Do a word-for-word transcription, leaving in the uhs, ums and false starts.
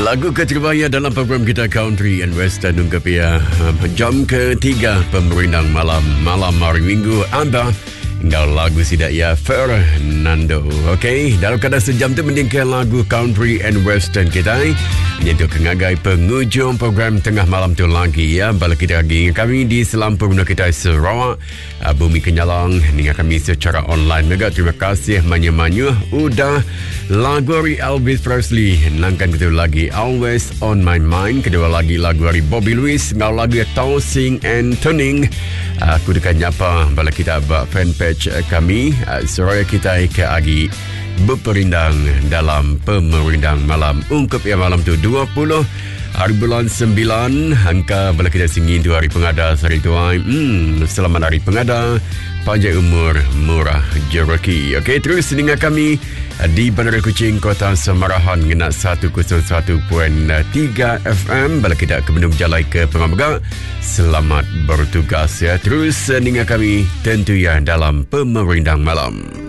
Lagu keterbaik dalam program kita Country and Western ungkap ya. Jam ketiga pemerintang malam malam hari Minggu anda tinggal lagu sidak ya Fernando. Okey, dalam kadar sejam tu mendingkan lagu Country and Western kita iaitu kengagai penghujung program tengah malam tu lagi ya. Bala kita lagi kami di Selampur Gunung kita Sarawak, Bumi Kenyalang dengan kami secara online juga. Terima kasih banyak-banyak udah lagu dari Elvis Presley nangkan kita lagi Always on My Mind. Kedua lagi lagu dari Bobby Lewis ngau lagu Tossing and Turning. Aku dekat nyapa bala kita buat fanpage kami Suraya kita ke agi berperindang dalam pemerindang malam ungkap ya malam tu dua puluh hari bulan sembilan angka bala kita singin tu hari pengada hari tuai. Hmm, selamat hari pengada, panjang umur, murah rezeki. Okey, terus dengar kami di Bandar Kuching Kota Semarahan ngena seratus satu perpuluhan tiga F M. Bala kita ke Bendung Jalai ke Pengambega. Selamat bertugas ya. Terus dengar kami tentu ya dalam pemerindang malam.